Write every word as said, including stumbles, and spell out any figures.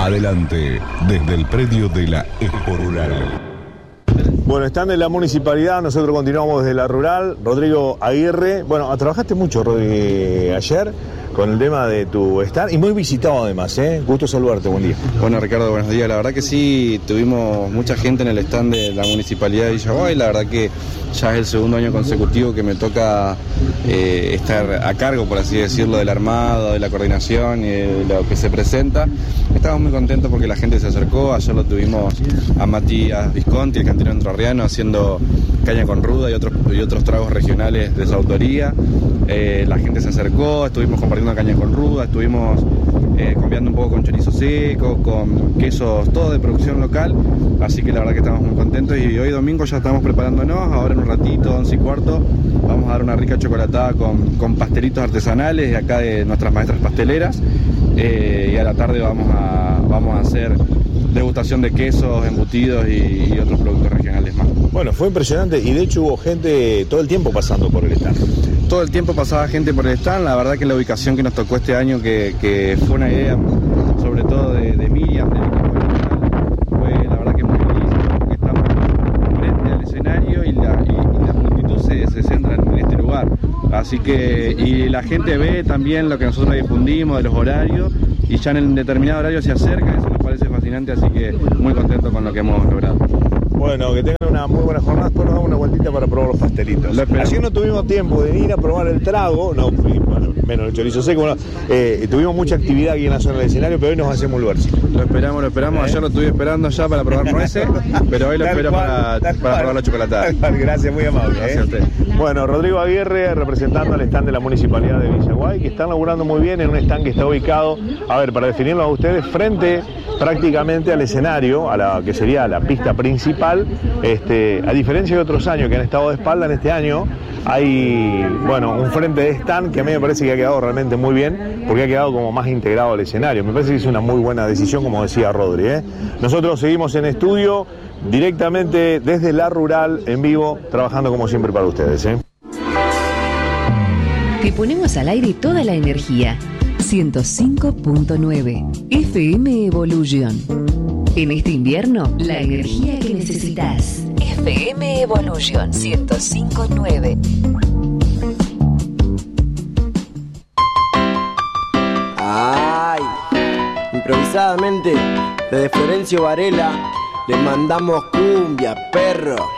Adelante, desde el predio de la Expo Rural. Bueno, están en la municipalidad, nosotros continuamos desde la rural. Rodrigo Aguirre, bueno, trabajaste mucho, Rodrigo, ayer con el tema de tu stand y muy visitado además, ¿eh? Gusto saludarte, buen día. Bueno, Ricardo, buenos días. La verdad que sí, tuvimos mucha gente en el stand de la municipalidad de Villaguay. La verdad que ya es el segundo año consecutivo que me toca eh, estar a cargo, por así decirlo, del armado, de la coordinación y de lo que se presenta. Estamos muy contentos porque la gente se acercó. Ayer lo tuvimos a Matías Visconti, el cantinero entrerriano, haciendo caña con ruda y otros, y otros tragos regionales de su autoría. Eh, la gente se acercó, estuvimos compartiendo caña con ruda, estuvimos eh, cambiando un poco con chorizo seco, con quesos, todo de producción local, así que la verdad que estamos muy contentos y hoy domingo ya estamos preparándonos, ahora en un ratito, once y cuarto, vamos a dar una rica chocolatada con, con pastelitos artesanales de acá de nuestras maestras pasteleras eh, y a la tarde vamos a, vamos a hacer degustación de quesos, embutidos y, y otros productos regionales más. Bueno, fue impresionante y de hecho hubo gente todo el tiempo pasando por el stand. Todo el tiempo pasaba gente por el stand, la verdad que la ubicación que nos tocó este año, que, que fue una idea sobre todo de, de Miriam, del equipo regional, fue la verdad que muy feliz porque estamos frente al escenario y la, y, y la multitud se, se centra en este lugar. Así que, y la gente ve también lo que nosotros difundimos de los horarios y ya en determinado horario se acerca, eso nos parece fascinante, así que muy contento con lo que hemos logrado. Bueno, que tengan una muy buena jornada. Después nos damos una vueltita para probar los pastelitos. Ayer no tuvimos tiempo de ir a probar el trago, no, bueno, menos el chorizo seco. Bueno, eh, tuvimos mucha actividad aquí en la zona del escenario, pero hoy nos hacemos un lugarcito. Lo esperamos, lo esperamos. ¿Eh? Ayer lo estuve esperando ya para probar nueces, pero hoy lo tal espero cual, para, para probar la chocolatada. Gracias, muy amable. Gracias ¿eh? a usted. Bueno, Rodrigo Aguirre representando al stand de la municipalidad de Villaguay, que están laburando muy bien en un stand que está ubicado, a ver, para definirlo a ustedes, frente prácticamente al escenario, a la que sería la pista principal. Este, a diferencia de otros años que han estado de espalda, en este año hay, bueno, un frente de stand que a mí me parece que ha quedado realmente muy bien, porque ha quedado como más integrado al escenario. Me parece que es una muy buena decisión, como decía Rodri, ¿eh? Nosotros seguimos en estudio, directamente desde la rural, en vivo, trabajando como siempre para ustedes, ¿eh? Te ponemos al aire toda la energía. ciento cinco punto nueve F M Evolution. En este invierno, la energía que necesitas. F M Evolution ciento cinco punto nueve. ¡Ay! Improvisadamente, desde Florencio Varela, le mandamos cumbia, perro.